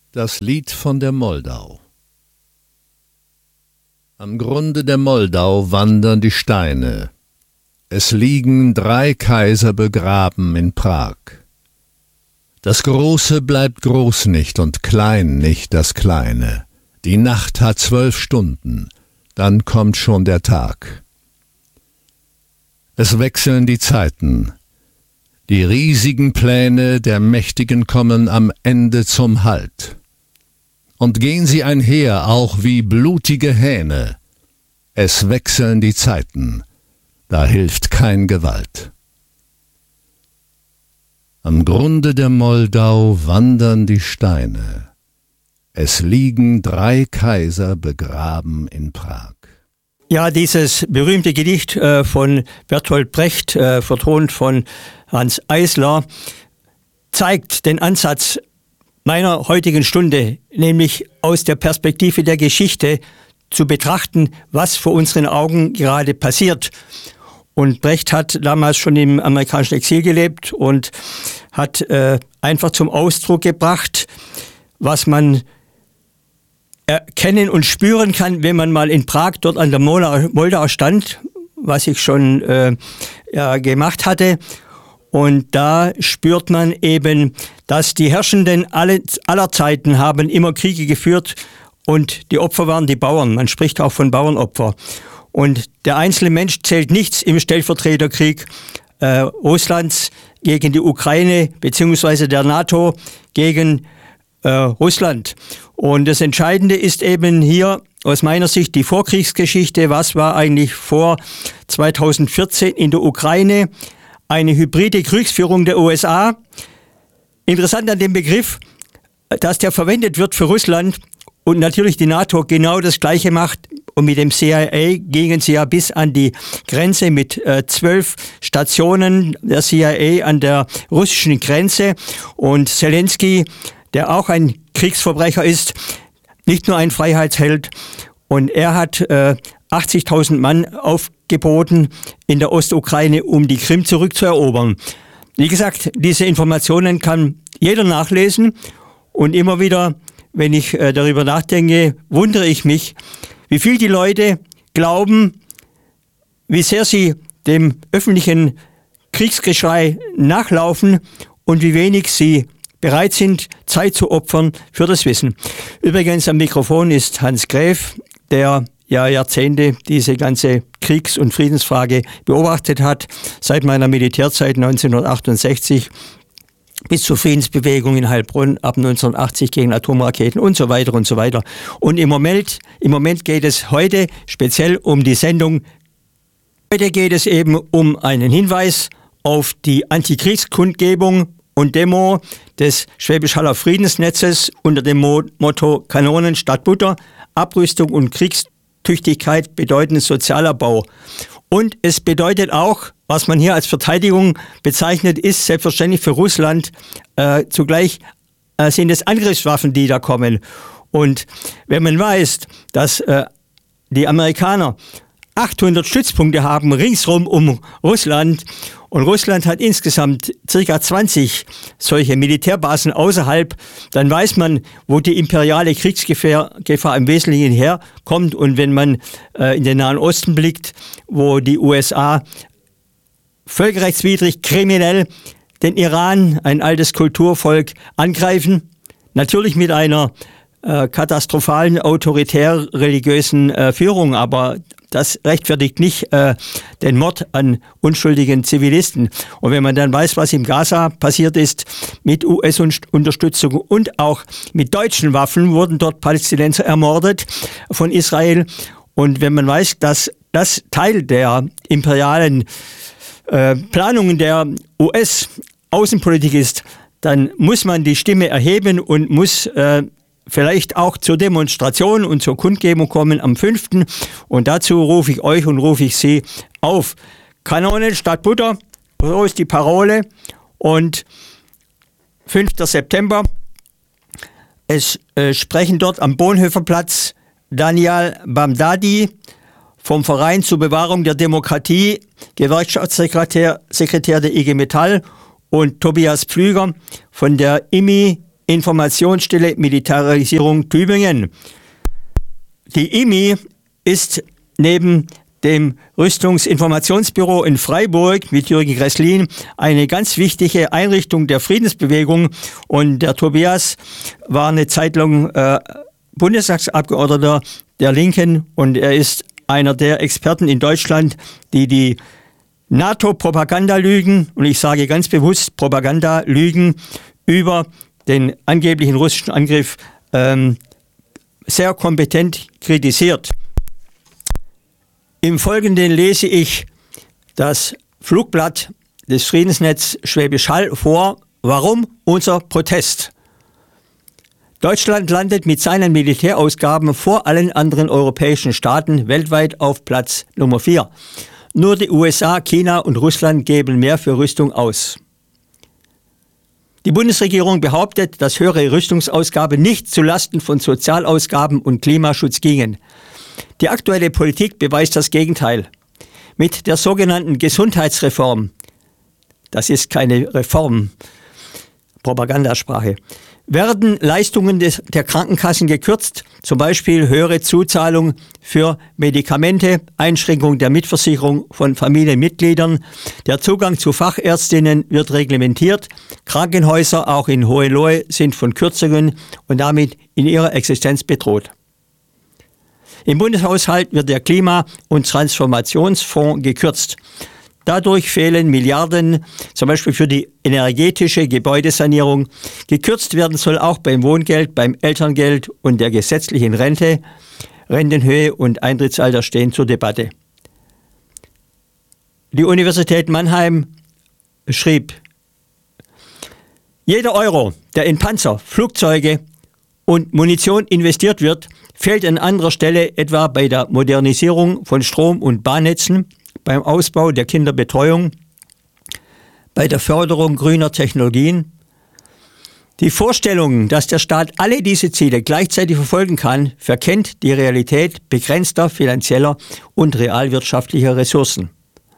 Das Lied von der Moldau. Am Grunde der Moldau wandern die Steine. Es liegen 3 Kaiser begraben in Prag. Das Große bleibt groß nicht und klein nicht das Kleine. Die Nacht hat 12 Stunden, dann kommt schon der Tag. Es wechseln die Zeiten. Die riesigen Pläne der Mächtigen kommen am Ende zum Halt. Und gehen sie einher, auch wie blutige Hähne. Es wechseln die Zeiten, da hilft kein Gewalt. Am Grunde der Moldau wandern die Steine. Es liegen 3 Kaiser begraben in Prag. Ja, dieses berühmte Gedicht von Bertolt Brecht, vertont von Hans Eisler, zeigt den Ansatz meiner heutigen Stunde, nämlich aus der Perspektive der Geschichte zu betrachten, was vor unseren Augen gerade passiert. Und Brecht hat damals schon im amerikanischen Exil gelebt und hat einfach zum Ausdruck gebracht, was man erkennen und spüren kann, wenn man mal in Prag dort an der Moldau stand, was ich schon gemacht hatte. Und da spürt man eben, dass die Herrschenden aller Zeiten haben immer Kriege geführt und die Opfer waren die Bauern. Man spricht auch von Bauernopfer. Und der einzelne Mensch zählt nichts im Stellvertreterkrieg Russlands gegen die Ukraine beziehungsweise der NATO gegen Russland. Und das Entscheidende ist eben hier aus meiner Sicht die Vorkriegsgeschichte. Was war eigentlich vor 2014 in der Ukraine? Eine hybride Kriegsführung der USA. Interessant an dem Begriff, dass der verwendet wird für Russland und natürlich die NATO genau das Gleiche macht. Und mit dem CIA gingen sie ja bis an die Grenze mit 12 Stationen der CIA an der russischen Grenze. Und Zelensky, der auch ein Kriegsverbrecher ist, nicht nur ein Freiheitsheld. Und er hat 80.000 Mann aufgeboten in der Ostukraine, um die Krim zurückzuerobern. Wie gesagt, diese Informationen kann jeder nachlesen. Und immer wieder, wenn ich darüber nachdenke, wundere ich mich, wie viel die Leute glauben, wie sehr sie dem öffentlichen Kriegsgeschrei nachlaufen und wie wenig sie bereit sind, Zeit zu opfern für das Wissen. Übrigens am Mikrofon ist Hans Gräf, der Jahrzehnte diese ganze Kriegs- und Friedensfrage beobachtet hat, seit meiner Militärzeit 1968 bis zur Friedensbewegung in Heilbronn ab 1980 gegen Atomraketen und so weiter und so weiter. Und im Moment geht es heute speziell um die Sendung. Heute geht es eben um einen Hinweis auf die Antikriegskundgebung und Demo des Schwäbisch-Haller Friedensnetzes unter dem Motto Kanonen statt Butter, Abrüstung und Kriegstüchtigkeit bedeuten Sozialabbau. Und es bedeutet auch, was man hier als Verteidigung bezeichnet, ist selbstverständlich für Russland zugleich sind es Angriffswaffen, die da kommen. Und wenn man weiß, dass die Amerikaner 800 Stützpunkte haben ringsrum um Russland und Russland hat insgesamt ca. 20 solche Militärbasen außerhalb, dann weiß man, wo die imperiale Kriegsgefahr im Wesentlichen herkommt. Und wenn man in den Nahen Osten blickt, wo die USA völkerrechtswidrig, kriminell den Iran, ein altes Kulturvolk, angreifen, natürlich mit einer katastrophalen, autoritär-religiösen Führung, aber das rechtfertigt nicht den Mord an unschuldigen Zivilisten. Und wenn man dann weiß, was im Gaza passiert ist, mit US-Unterstützung und auch mit deutschen Waffen wurden dort Palästinenser ermordet von Israel. Und wenn man weiß, dass das Teil der imperialen Planungen der US-Außenpolitik ist, dann muss man die Stimme erheben und muss vielleicht auch zur Demonstration und zur Kundgebung kommen am 5. Und dazu rufe ich euch und rufe ich Sie auf. Kanonen statt Butter, so ist die Parole. Und 5. September, es sprechen dort am Bonhoefferplatz Daniel Bamdadi vom Verein zur Bewahrung der Demokratie, Gewerkschaftssekretär der IG Metall, und Tobias Pflüger von der IMI, Informationsstelle Militarisierung Tübingen. Die IMI ist neben dem Rüstungsinformationsbüro in Freiburg mit Jürgen Gresslin eine ganz wichtige Einrichtung der Friedensbewegung. Und der Tobias war eine Zeit lang Bundestagsabgeordneter der Linken und er ist einer der Experten in Deutschland, die NATO-Propagandalügen, und ich sage ganz bewusst Propagandalügen über den angeblichen russischen Angriff sehr kompetent kritisiert. Im Folgenden lese ich das Flugblatt des Friedensnetz Schwäbisch Hall vor. Warum unser Protest? Deutschland landet mit seinen Militärausgaben vor allen anderen europäischen Staaten weltweit auf Platz Nummer 4. Nur die USA, China und Russland geben mehr für Rüstung aus. Die Bundesregierung behauptet, dass höhere Rüstungsausgaben nicht zulasten von Sozialausgaben und Klimaschutz gingen. Die aktuelle Politik beweist das Gegenteil. Mit der sogenannten Gesundheitsreform, das ist keine Reform, Propagandasprache, werden Leistungen der Krankenkassen gekürzt, zum Beispiel höhere Zuzahlung für Medikamente, Einschränkung der Mitversicherung von Familienmitgliedern, der Zugang zu Fachärztinnen wird reglementiert, Krankenhäuser auch in Hohenlohe sind von Kürzungen und damit in ihrer Existenz bedroht. Im Bundeshaushalt wird der Klima- und Transformationsfonds gekürzt. Dadurch fehlen Milliarden, zum Beispiel für die energetische Gebäudesanierung. Gekürzt werden soll auch beim Wohngeld, beim Elterngeld und der gesetzlichen Rente. Rentenhöhe und Eintrittsalter stehen zur Debatte. Die Universität Mannheim schrieb, jeder Euro, der in Panzer, Flugzeuge und Munition investiert wird, fehlt an anderer Stelle, etwa bei der Modernisierung von Strom- und Bahnnetzen, beim Ausbau der Kinderbetreuung, bei der Förderung grüner Technologien. Die Vorstellung, dass der Staat alle diese Ziele gleichzeitig verfolgen kann, verkennt die Realität begrenzter finanzieller und realwirtschaftlicher Ressourcen.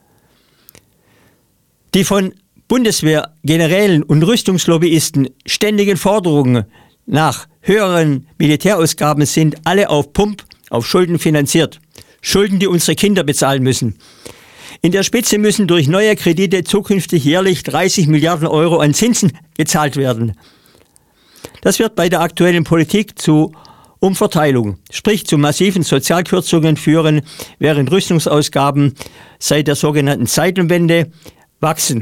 Die von Bundeswehrgenerälen und Rüstungslobbyisten ständigen Forderungen nach höheren Militärausgaben sind alle auf Pump, auf Schulden finanziert. Schulden, die unsere Kinder bezahlen müssen. In der Spitze müssen durch neue Kredite zukünftig jährlich 30 Milliarden Euro an Zinsen gezahlt werden. Das wird bei der aktuellen Politik zu Umverteilung, sprich zu massiven Sozialkürzungen führen, während Rüstungsausgaben seit der sogenannten Zeitenwende wachsen.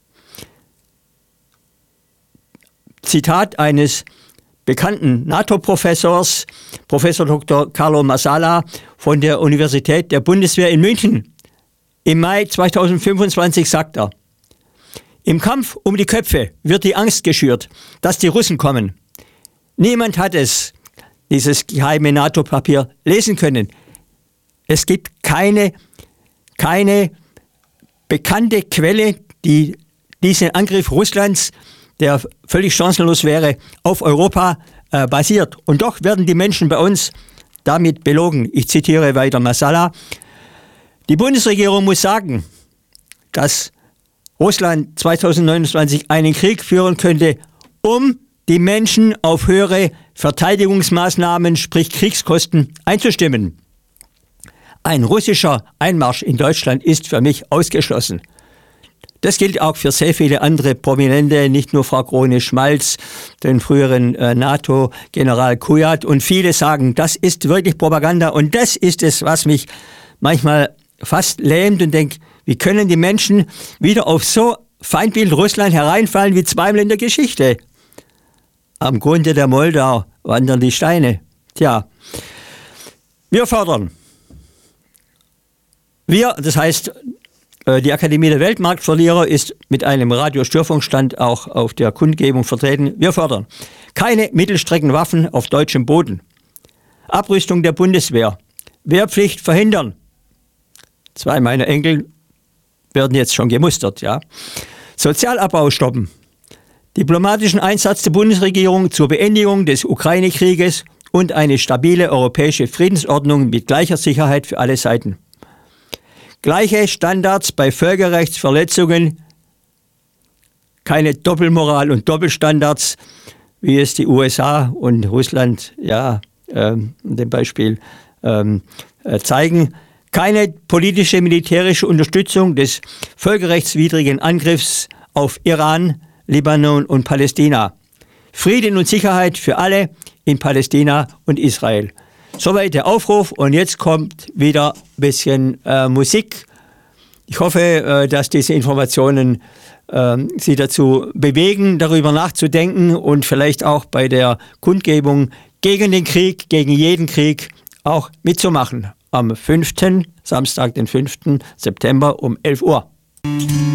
Zitat eines bekannten NATO-Professors, Professor Dr. Carlo Massala von der Universität der Bundeswehr in München. Im Mai 2025 sagt er, im Kampf um die Köpfe wird die Angst geschürt, dass die Russen kommen. Niemand hat dieses geheime NATO-Papier lesen können. Es gibt keine bekannte Quelle, die diesen Angriff Russlands, der völlig chancenlos wäre, auf Europa basiert. Und doch werden die Menschen bei uns damit belogen. Ich zitiere weiter Massala. Die Bundesregierung muss sagen, dass Russland 2029 einen Krieg führen könnte, um die Menschen auf höhere Verteidigungsmaßnahmen, sprich Kriegskosten, einzustimmen. Ein russischer Einmarsch in Deutschland ist für mich ausgeschlossen. Das gilt auch für sehr viele andere Prominente, nicht nur Frau Krone-Schmalz, den früheren NATO-General Kujat. Und viele sagen, das ist wirklich Propaganda. Und das ist es, was mich manchmal fast lähmt und denkt, wie können die Menschen wieder auf so Feindbild Russland hereinfallen wie zweimal in der Geschichte? Am Grunde der Moldau wandern die Steine. Tja, wir fordern. Wir, das heißt, die Akademie der Weltmarktverlierer ist mit einem Radiostörfunkstand auch auf der Kundgebung vertreten. Wir fordern keine Mittelstreckenwaffen auf deutschem Boden. Abrüstung der Bundeswehr. Wehrpflicht verhindern. 2 meiner Enkel werden jetzt schon gemustert, ja. Sozialabbau stoppen. Diplomatischen Einsatz der Bundesregierung zur Beendigung des Ukraine-Krieges und eine stabile europäische Friedensordnung mit gleicher Sicherheit für alle Seiten. Gleiche Standards bei Völkerrechtsverletzungen, keine Doppelmoral und Doppelstandards wie es die USA und Russland in dem Beispiel zeigen. Keine politische, militärische Unterstützung des völkerrechtswidrigen Angriffs auf Iran, Libanon und Palästina. Frieden und Sicherheit für alle in Palästina und Israel. Soweit der Aufruf und jetzt kommt wieder ein bisschen Musik. Ich hoffe, dass diese Informationen Sie dazu bewegen, darüber nachzudenken und vielleicht auch bei der Kundgebung gegen den Krieg, gegen jeden Krieg auch mitzumachen. Am 5. Samstag, den 5. September um 11 Uhr.